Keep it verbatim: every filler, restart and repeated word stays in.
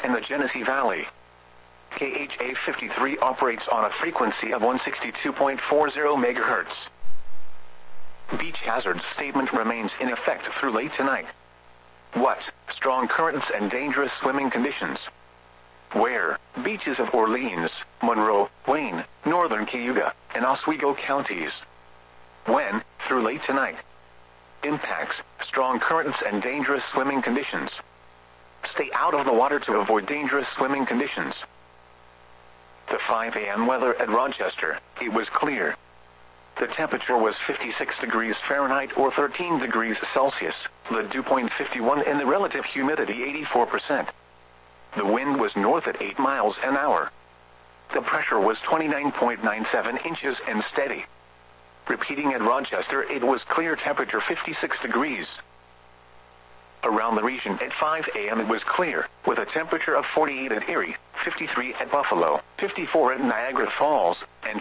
in the Genesee Valley. K H A fifty-three operates on a frequency of one sixty-two point four zero megahertz. Beach hazard statement remains in effect through late tonight. What? Strong currents and dangerous swimming conditions. Where? Beaches of Orleans, Monroe, Wayne, northern Cayuga, and Oswego counties. When? Through late tonight. Impacts: strong currents and dangerous swimming conditions. Stay out of the water to avoid dangerous swimming conditions. The five A M weather at Rochester, it was clear. The temperature was fifty-six degrees Fahrenheit or thirteen degrees Celsius, the dew point fifty-one and the relative humidity eighty-four percent. The wind was north at eight miles an hour. The pressure was twenty-nine point nine seven inches and steady. Repeating at Rochester, it was clear, temperature fifty-six degrees. Around the region at five A M it was clear, with a temperature of forty-eight at Erie, fifty-three at Buffalo, fifty-four at Niagara Falls, and